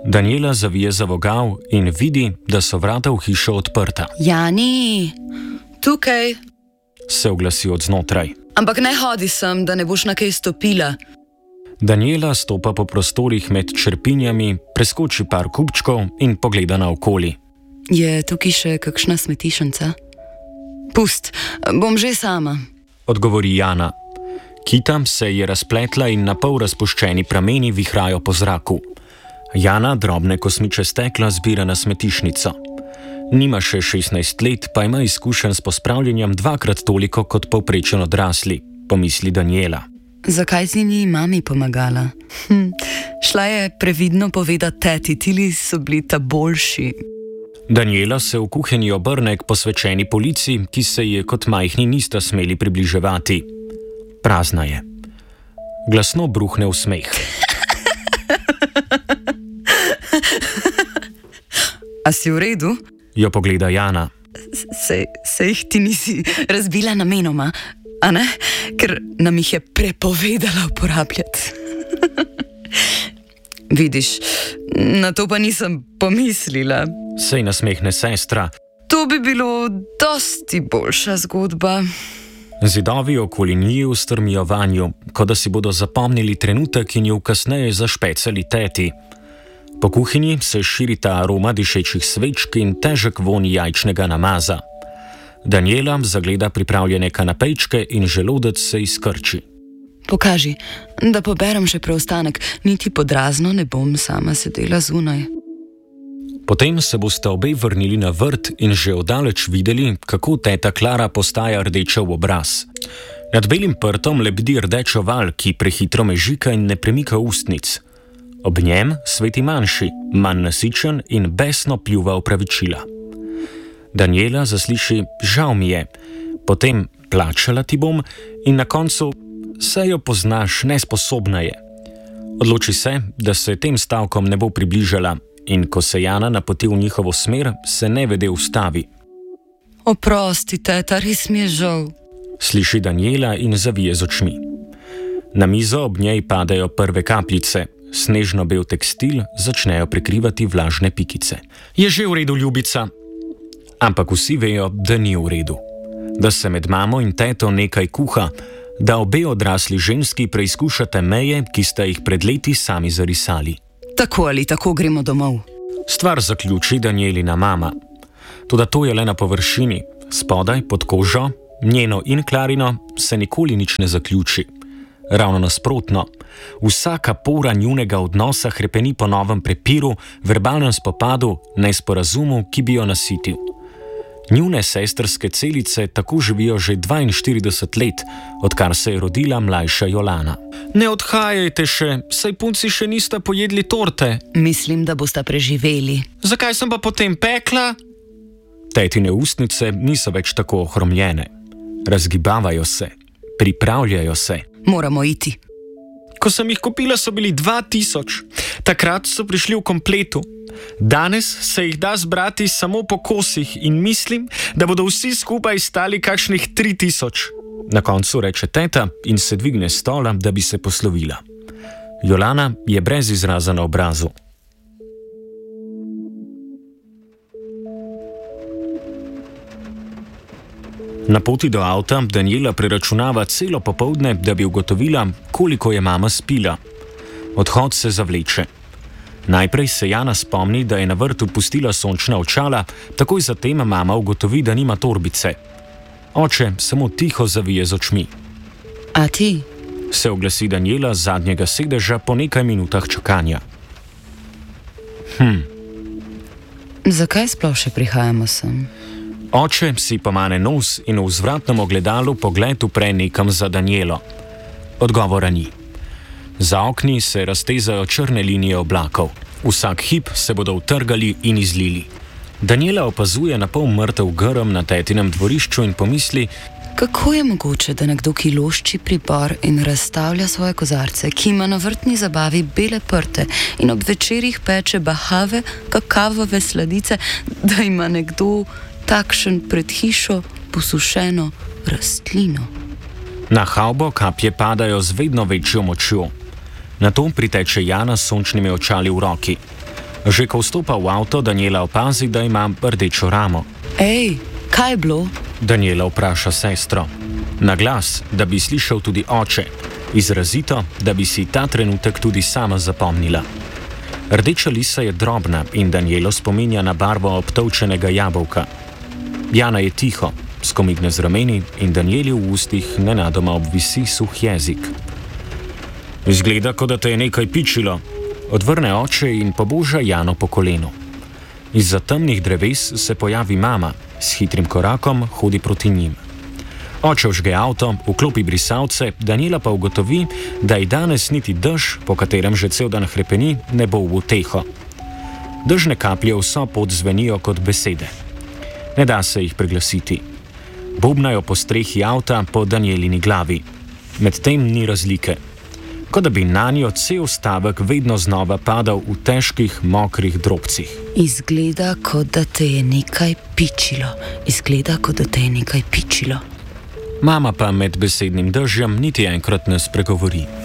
Daniela zavije za vogal in vidi, da so vrata v hišo odprta. Jani, tukaj. Se oglasi od znotraj. Ampak ne hodi sem, da ne boš na kaj stopila. Daniela stopa po prostorih med črpinjami, preskoči par kupčkov in pogleda naokoli. Je tukaj še kakšna smetišnica? Pust, bom že sama. Odgovori Jana. Kita se je razpletla in na pol razpuščeni prameni vihrajo po zraku. Jana drobne kosmiče stekla zbira na smetišnico. Nima še 16 let, pa ima izkušenj s pospravljanjem dvakrat toliko kot povprečen odrasli, pomisli Daniela. Zakaj si ni mami pomagala? Šla je previdno povedati teti, tili so bili ta boljši. Daniela se v kuhinji obrne k posvečeni polici, ki se je kot majhni nista smeli približevati. Prazna je. Glasno bruhne v smeh. A si v redu? Jo pogleda Jana. Se jih ti nisi razbila namenoma, a ne? Ker nam jih je prepovedala uporabljati. Vidiš, na to pa nisem pomislila. Se ji nasmehne sestra. To bi bilo dosti boljša zgodba. Zidovi okoli njiju strmijo vanju, kot da si bodo zapomnili trenutek in jo kasneje zašpecali teti. Po kuhinji se širita aroma dišečih svečk in težek vonj jajčnega namaza. Daniela zagleda pripravljene kanapejčke in želodec se izkrči. Pokaži, da poberem še preostanek, niti podrazno ne bom sama sedela zunaj. Potem se boste obe vrnili na vrt in že oddaleč videli, kako teta Klara postaja rdeča v obraz. Nad belim prtom lebdi rdeč oval, ki prehitro mežika in ne premika ustnic. Ob njem sveti manjši, manj nasičen in besno pljuva opravičila. Daniela zasliši, žal mi je, potem plačala ti bom in na koncu se jo poznaš, nesposobna je. Odloči se, da se tem stavkom ne bo približala in ko se Jana napoti v njihovo smer, se nevede ustavi. Oprosti, teta, res mi je žal. Sliši Daniela in zavije z očmi. Na mizo ob njej padajo prve kapljice. Snežno bel tekstil začnejo prekrivati vlažne pikice. Je že v redu, ljubica. Ampak vsi vejo, da ni v redu. Da se med mamo in teto nekaj kuha, da obe odrasli ženski preizkušate meje, ki sta jih pred leti sami zarisali. Tako ali tako gremo domov. Stvar zaključi Danielina mama. Toda to je le na površini. Spodaj, pod kožo, njeno in Klarino, se nikoli nič ne zaključi. Ravno nasprotno, vsaka pora njunega odnosa hrepeni po novem prepiru, verbalnem spopadu, nesporazumu, ki bi jo nasitil. Njune sestrske celice tako živijo že 42 let, odkar se je rodila mlajša Jolana. Ne odhajajte še, saj punci še nista pojedli torte. Mislim, da bosta preživeli. Zakaj sem pa potem pekla? Tetine ustnice niso več tako ohromljene. Razgibavajo se, pripravljajo se. Moramo iti. Ko sem jih kupila, so bili 2000. Takrat so prišli v kompletu. Danes se jih da zbrati samo po kosih in mislim, da bodo vsi skupaj stali kakšnih 3000. Na koncu reče teta in se dvigne s stola, da bi se poslovila. Jolana je brez izraza na obrazu. Na poti do avta Daniela preračunava celo popoldne, da bi ugotovila, koliko je mama spila. Odhod se zavleče. Najprej se Jana spomni, da je na vrtu pustila sončna očala, takoj zatem mama ugotovi, da nima torbice. Oče samo tiho zavije z očmi. A ti? Se oglasi Daniela z zadnjega sedeža po nekaj minutah čakanja. Zakaj sploh še prihajamo sem? Oče si pomane nos in v vzvratnem ogledalu pogled upre nekam za Danielo. Odgovora ni. Za okni se raztezajo črne linije oblakov. Vsak hip se bodo utrgali in izlili. Daniela opazuje na pol mrtev grm na tetinem dvorišču in pomisli, kako je mogoče, da nekdo, ki lošči pribor in razstavlja svoje kozarce, ki ima na vrtni zabavi bele prte in ob večerih peče bahave, kakavove sladice, da ima nekdo takšen pred hišo posušeno rastlino. Na havbo kapje padajo z vedno večjo močjo. Nato priteče Jana s sončnimi očali v roki. Že ko vstopa v avto, Daniela opazi, da ima rdečo ramo. Ej, kaj je bilo? Daniela vpraša sestro. Na glas, da bi slišal tudi oče. Izrazito, da bi si ta trenutek tudi sama zapomnila. Rdeča lisa je drobna in Danielo spominja na barvo obtovčenega jabolka. Jana je tiho, skomigne z rameni in Danieli v ustih nenadoma obvisi suh jezik. Izgleda, kot da te je nekaj pičilo, odvrne oče in poboža Jano po kolenu. Izza temnih dreves se pojavi mama, s hitrim korakom hodi proti njim. Oče vžge avto, vklopi brisalce, Daniela pa ugotovi, da ji danes niti dež, po katerem že cel dan hrepeni, ne bo v uteho. Dežne kaplje vso pot zvenijo kot besede. Ne da se jih priglasiti. Bobnajo po strehi avta po Danielini glavi. Medtem ni razlike. Kot da bi nanjo cel stavek vedno znova padal v težkih, mokrih drobcih. Izgleda, kot da te je nekaj pičilo. Izgleda, kot da te je nekaj pičilo. Mama pa med besednim dežjem niti enkrat ne spregovori.